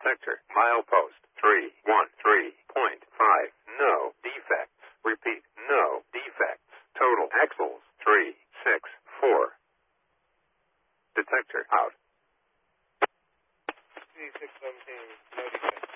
Detector, milepost 313.5. No defects. Repeat, no defects. Total axles 364. Detector out. 3617, no defects.